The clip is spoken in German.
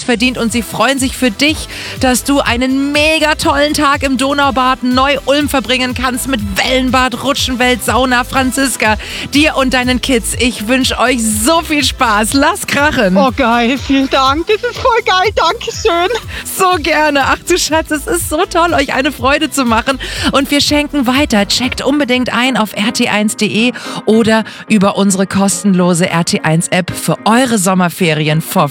verdient und sie freuen sich für dich, dass du einen mega tollen Tag im Donaubad Neu-Ulm verbringen kannst mit Wellenbad, Rutschenwelt, Sauna, Franziska, dir und deinen Kids. Ich wünsche euch so viel Spaß. Lass krachen. Oh geil, vielen Dank. Das ist voll geil. Dankeschön. So gerne. Ach du Schatz, es ist so toll, euch eine Freude zu machen. Und wir schenken weiter. Checkt unbedingt ein auf rt1.de oder über unsere kostenlose RT1-App für eure Sommerferien for